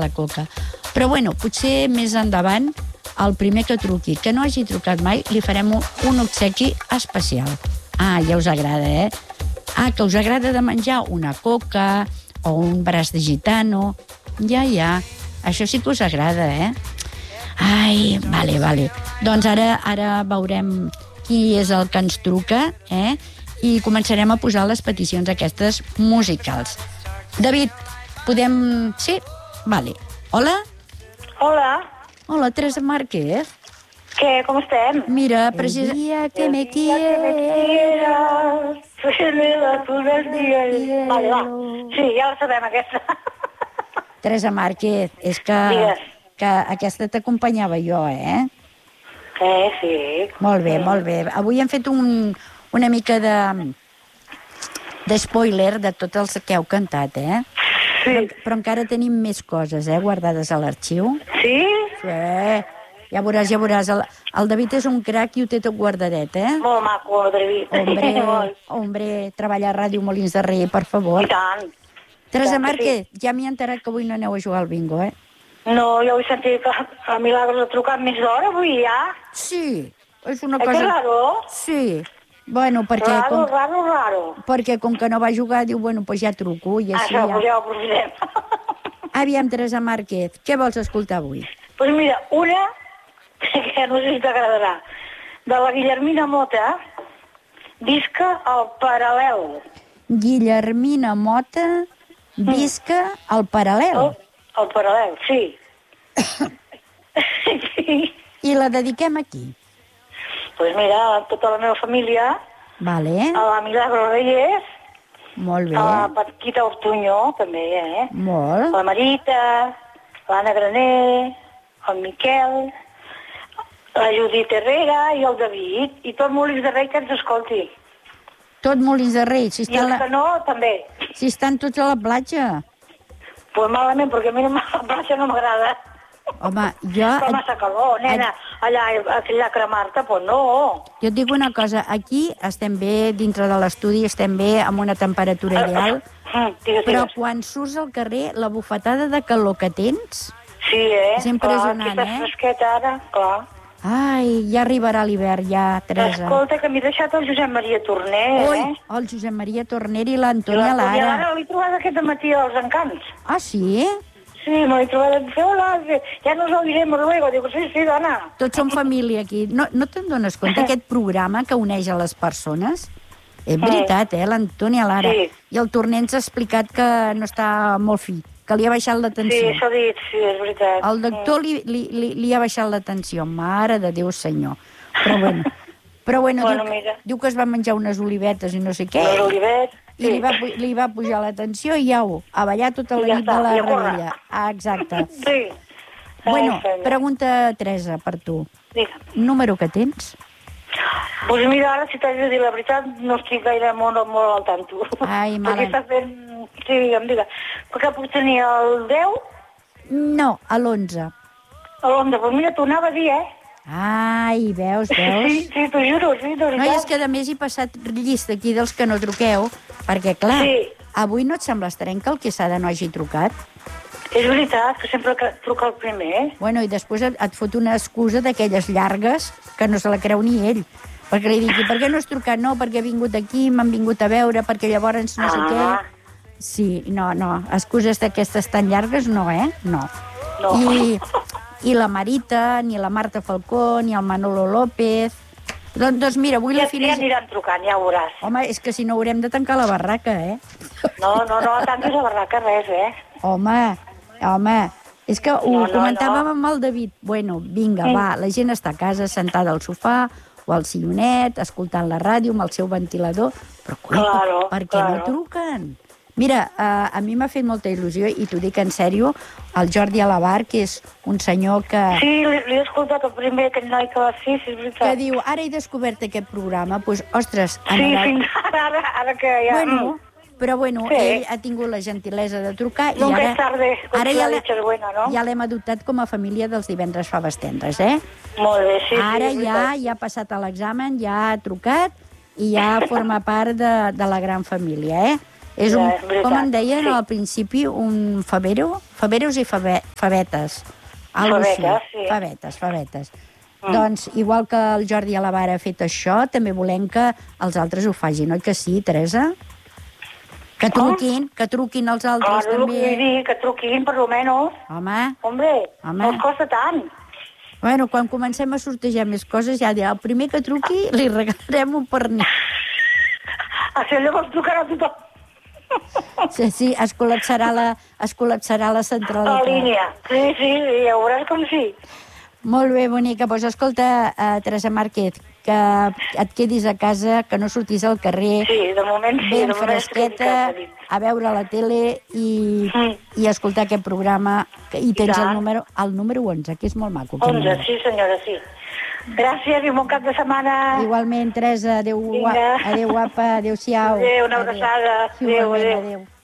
de coca. Però, bueno, potser més endavant, el primer que truqui, que no hagi trucat mai, li farem un obsequi especial. Ah, ja us agrada, eh? Ah, que us agrada de menjar una coca o un braç de gitano. Ja. Això sí que us agrada, eh? Ai, vale. Doncs ara veurem qui és el que ens truca, eh? I començarem a posar les peticions aquestes musicals. David, podem... Sí? Vale. Hola? Hola, Teresa Márquez. Què, com estem? Mira, precisament... que me quieras. Vale, va. Sí, ja la sabem, aquesta. Teresa Márquez, és que aquesta t'acompanyava jo, eh? Sí. Molt bé. Avui hem fet una mica de spoiler de tot el que heu cantat, eh? Sí. Però encara tenim més coses, guardades a l'arxiu. Sí? Sí. Ja veuràs. El David és un crac i ho té tot guardadet, eh? Molt maco, David. Hombre, treballa a Ràdio Molins de Rei, per favor. I tant. Teresa Márquez, ja m'he enterat que avui no aneu a jugar al bingo, eh? No, jo he sentit que a Milagros ha trucat més d'hora avui, ja. Sí, és una cosa... cosa... Que raro. Sí. Bueno, perquè... Raro. Perquè com que no va jugar, diu, bueno, pues ja truco i així Això, pues ja ho aprofitem. Aviam, Teresa Márquez, què vols escoltar avui? Pues mira, una, que no sé si t'agradarà, de la Guillermina Mota, Visca al Paral·lel. Guillermina Mota, Visca al Paral·lel. Al Paral·lel, sí. I la dediquem aquí? Pues mira, a tota la meva família, vale. A la Milagro Reyes, molt bé. A la Paquita Ortuño, també, Molt. A la Marita, l'Anna Graner, el Miquel, la Judit Herrera i el David, i tot Molins de Rei que ens escolti. Tot Molins de Rei. Si I els que no, també. Si estan tots a la platja. Pues malament, perquè a mi la platja no m'agrada. Home, jo... Fa massa calor, nena. Allà a cremar-te, pues no. Jo et dic una cosa, aquí estem bé, dintre de l'estudi estem bé, amb una temperatura ideal, però quan surts al carrer, la bufetada de calor que tens... Sí, és impressionant, clar, aquesta fresqueta ara, clar. Ai, ja arribarà l'hivern, ja, Teresa. Escolta, que m'he deixat el Josep Maria Torner, Ui, el Josep Maria Torner i l'Antònia Lara. I l'Antònia Lara l'he trobat aquest matí als Encants. Ah, sí? Sí, me l'he trobat. Hola, ja nos oiremos luego. Digo, sí, dona. Tots som família aquí. No te'n dones compte aquest programa que uneix a les persones? És veritat, l'Antònia Lara. Sí. I el Torner ens ha explicat que no està molt fi, que li ha baixat la tensió. Sí, s'ha dit, sí, és veritat. El doctor li ha baixat la tensió. Mare de Déu senyor. Però bueno, diu que es va menjar unes olivetes i no sé què. Les olivetes, sí. I li va pujar la tensió i au, a ballar tota la nit de la rebella. Ah, exacte. Sí. Bueno, pregunta, Teresa, per tu. Digue'm. Número que tens? Doncs mira, ara, si t'haig de dir la veritat, no estic gaire molt al tanto. Ai, mare. Perquè estàs fent... Sí, digue'm. Perquè puc tenir el 10? No, a l'11. A l'11, doncs mira, t'ho anava a dir, Ai, veus? Sí, t'ho juro, sí, de veritat. No, i és que a més he passat llista aquí dels que no truqueu, perquè, clar, avui no et sembla estrany que el Quesada no hagi trucat? És veritat, que sempre truca el primer. Bueno, i després et fot una excusa d'aquelles llargues que no se la creu ni ell. Perquè li dic, per què no has trucat? No, perquè he vingut aquí, m'han vingut a veure, perquè llavors no sé què. Sí, no, excuses d'aquestes tan llargues no, No. I la Marita, ni la Marta Falcó, ni el Manolo López... Doncs mira, avui la Ja aniran trucant, ja ho veuràs. Home, és que si no haurem de tancar la barraca, No, tanquis la barraca, res, Home, és que ho comentàvem amb el David. Bueno, vinga, va, la gent està a casa, sentada al sofà o al sillonet, escoltant la ràdio amb el seu ventilador, però per què no truquen? Mira, a mi m'ha fet molta il·lusió, i t'ho dic en sèrio, el Jordi Alabar, que és un senyor que... Sí, l'he escoltat el primer, aquell noi que va fer, sí, és veritat. Que diu, ara he descobert aquest programa, doncs, ostres... Sí, fins ara que ja... Bueno, però bueno, ell ha tingut la gentilesa de trucar i nunca és tarde, ara la dicha és buena, no? Ja l'hem adoptat com a família dels divendres faves tendres, Molt bé, sí. Ara ja ha passat a l'examen, ja ha trucat i ja forma part de la gran família, És Ja, un, és veritat, com en deien sí. al principi, un favero? Faveros i favetes. Algo així. Favetes, sí. Favetes. Doncs, igual que el Jordi Alavara ha fet això, també volem que els altres ho facin, oi que sí, Teresa? Que truquin els altres Claro, també. vull dir, que truquin, per lo menos. Home, Hombre, no els costa tant. bueno, quan comencem a sortejar més coses ja dirà, el primer que truqui li regalarem un pernil. Això llavors trucarà tothom. Sí, es col·lapsarà la centralitat. La línia. Sí, ja veuràs com sí. Molt bé, bonica. Doncs escolta, Teresa Márquez, que et quedis a casa, que no sortis al carrer. Sí, de moment sí. Ben de moment fresqueta, a veure la tele i escoltar aquest programa. I tens el número 11, que és molt maco. 11, sí senyora, sí. Gràcies i bon cap de setmana. Igualment, Teresa, adéu guapa, adéu-siau. Adéu, una abraçada. Adéu.